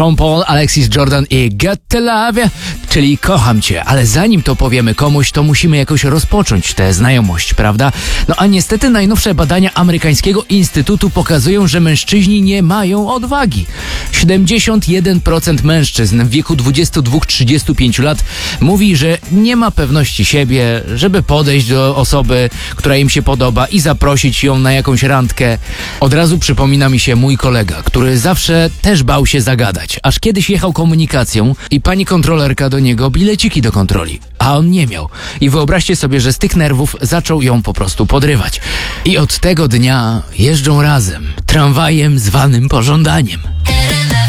Sean Paul, Alexis Jordan i Got to Love, czyli kocham cię, ale zanim to powiemy komuś, to musimy jakoś rozpocząć tę znajomość, prawda? No a niestety najnowsze badania amerykańskiego instytutu pokazują, że mężczyźni nie mają odwagi. 71% mężczyzn w wieku 22-35 lat mówi, że nie ma pewności siebie, żeby podejść do osoby, która im się podoba i zaprosić ją na jakąś randkę. Od razu przypomina mi się mój kolega, który zawsze też bał się zagadać, aż kiedyś jechał komunikacją i pani kontrolerka do niego bileciki do kontroli, a on nie miał. I wyobraźcie sobie, że z tych nerwów zaczął ją po prostu podrywać. I od tego dnia jeżdżą razem, tramwajem zwanym pożądaniem.